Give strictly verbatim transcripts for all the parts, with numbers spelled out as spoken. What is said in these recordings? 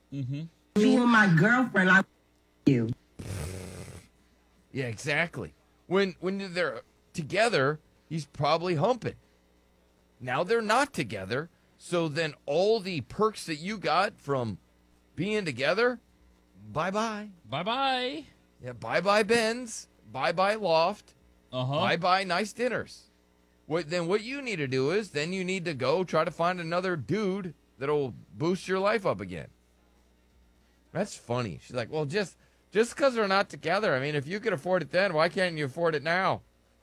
Mm-hmm. You were my girlfriend. I you. Yeah, exactly. When when they're together, he's probably humping. Now they're not together, so then all the perks that you got from being together, bye-bye. Bye-bye. Yeah, bye-bye Benz, bye-bye Loft, Uh-huh. bye-bye nice dinners. What then what you need to do is then you need to go try to find another dude that'll boost your life up again. That's funny. She's like, well, just just because they're not together. I mean, if you could afford it then, why can't you afford it now?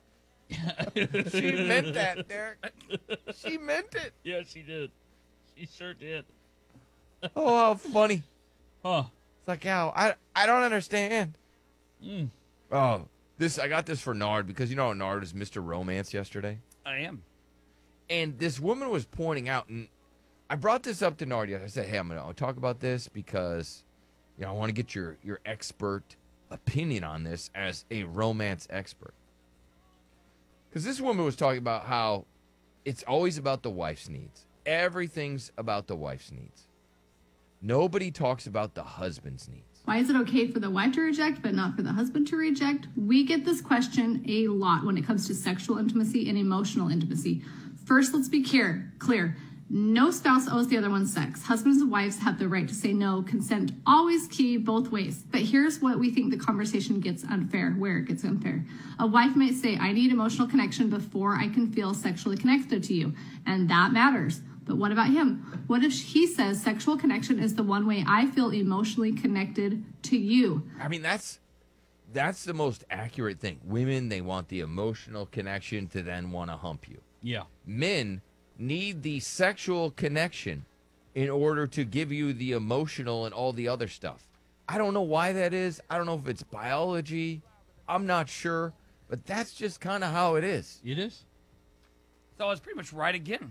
She meant that, Derek. She meant it. Yeah, she did. She sure did. Oh, how funny. Huh. It's like, yeah, I I don't understand. Mm. Oh, this I got this for Nard because you know Nard is Mister Romance yesterday. I am. And this woman was pointing out, and I brought this up to Nard yesterday. I said, hey, I'm going to talk about this because, you know, I want to get your, your expert opinion on this as a romance expert. Because this woman was talking about how it's always about the wife's needs. Everything's about the wife's needs. Nobody talks about the husband's needs. Why is it okay for the wife to reject but not for the husband to reject? We get this question a lot when it comes to sexual intimacy and emotional intimacy. First, let's be clear. Clear. No spouse owes the other one sex. Husbands and wives have the right to say no. Consent always key both ways. But here's what we think the conversation gets unfair, where it gets unfair. A wife might say, I need emotional connection before I can feel sexually connected to you. And that matters. But what about him? What if he says sexual connection is the one way I feel emotionally connected to you? I mean, that's that's the most accurate thing. Women, they want the emotional connection to then want to hump you. Yeah. Men need the sexual connection in order to give you the emotional and all the other stuff. I don't know why that is. I don't know if it's biology. I'm not sure. But that's just kind of how it is. It is? So it's pretty much right again.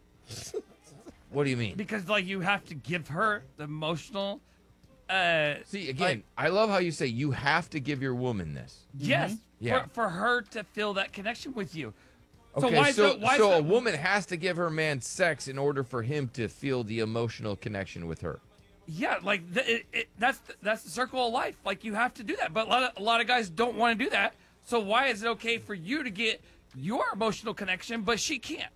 What do you mean? Because, like, you have to give her the emotional... Uh, See, again, like, I love how you say you have to give your woman this. yes, Mm-hmm. Yeah. for, for her to feel that connection with you. So Okay, why is so, it, why so is a it, woman has to give her man sex in order for him to feel the emotional connection with her. Yeah, like the, it, it, that's the, that's the circle of life. Like you have to do that, but a lot of a lot of guys don't want to do that. So why is it okay for you to get your emotional connection, but she can't?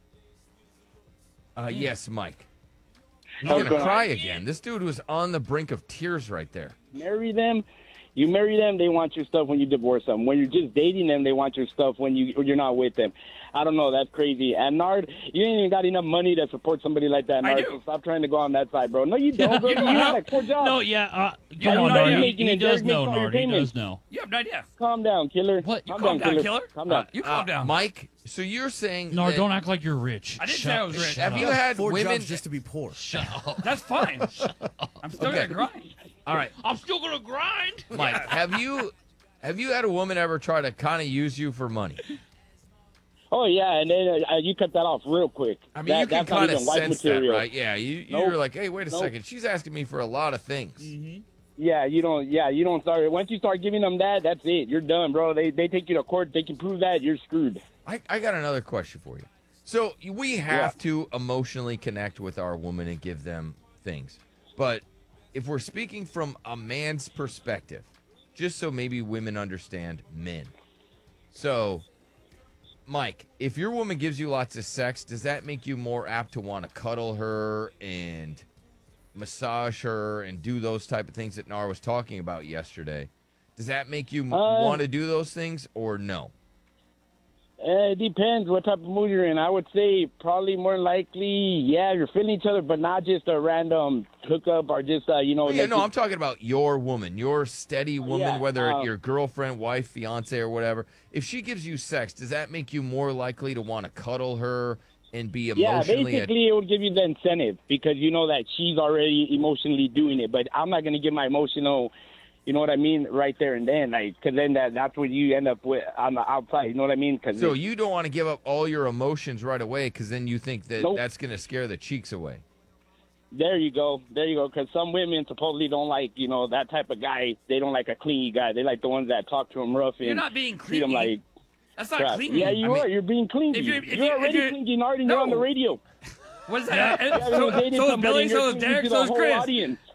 Uh, yes, Mike. He's How's gonna going on? cry again. This dude was on the brink of tears right there. Marry them. You marry them, they want your stuff when you divorce them. When you're just dating them, they want your stuff when you when you're not with them. I don't know. That's crazy. And Nard, you ain't even got enough money to support somebody like that, I Nard. do. So stop trying to go on that side, bro. No, you don't, bro. You have like four jobs. No, yeah. Uh, You come have on, no Nard. idea. He, Making he it, does Derek makes know, all your Nard. He payments. does know. You have no idea. Calm down, killer. What? Calm, Calm down, down, killer. killer. Calm down. Uh, you calm Uh, down. Mike, so you're saying Nard, that- don't act like you're rich. I didn't Shut- say I was rich. shut Have up. you had Four women? jobs just to be poor. Shut up. That's fine. I'm still Okay. gonna grind. All right, I'm still gonna grind. Mike, have you have you had a woman ever try to kind of use you for money? Oh, yeah, and then uh, you cut that off real quick. I mean, that, you can that's not kind of even wife sense material. that, right? Yeah, you Nope. you're like, hey, wait a Nope. second, she's asking me for a lot of things. Yeah, you don't. Yeah, you don't start. Once you start giving them that, that's it. You're done, bro. They they take you to court. They can prove that you're screwed. I, I got another question for you. So we have to emotionally connect with our woman and give them things. But if we're speaking from a man's perspective, just so maybe women understand men. So, Mike, if your woman gives you lots of sex, does that make you more apt to want to cuddle her and massage her and do those type of things that Nar was talking about yesterday? Does that make you Uh, want to do those things or no? Uh, it depends what type of mood you're in. I would say probably more likely, yeah, you're feeling each other, but not just a random hookup or just, uh, you know. Yeah, like no, just- I'm talking about your woman, your steady woman, Yeah, whether uh, your girlfriend, wife, fiance, or whatever. If she gives you sex, does that make you more likely to want to cuddle her and be Yeah, emotionally? basically it would give you the incentive because you know that she's already emotionally doing it. But I'm not going to give my emotional, you know what I mean, right there and then, like, because then that, that's what you end up with on the outside. You know what I mean? Cause so it- you don't want to give up all your emotions right away because then you think that Nope. that's going to scare the cheeks away. There you go. There you go. Because some women supposedly don't like, you know, that type of guy. They don't like a clingy guy. They like the ones that talk to him rough and You're not being treat him clingy. like That's not crap. cleaning. Yeah, you I mean- are. You're being clingy. If You're, you're- if you're- if already you're- clingy, Nard, and No. you're on the radio. What is that? And Yeah, so, you dated so is somebody Billy, and you're so is clingy Derek, to so the is whole Chris. audience.